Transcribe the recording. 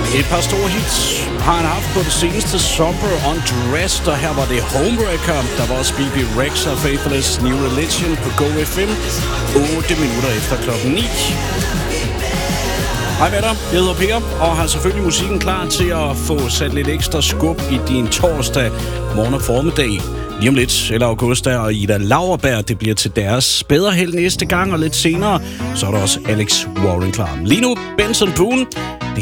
Et par store hits har han haft på det seneste. Somber, Undressed, og her var det Homewrecker. Der var også BB Rex og Faithless New Religion på Go FM. 8 minutter efter klokken 9. Hej med dig, jeg hedder Per, og har selvfølgelig musikken klar til at få sat lidt ekstra skub i din torsdag morgen og formiddag. Lige om lidt, eller Augusta og Ida Lauerberg, det bliver til deres bedre held næste gang, og lidt senere, så er der også Alex Warren klar. Lige nu, Benson Boone.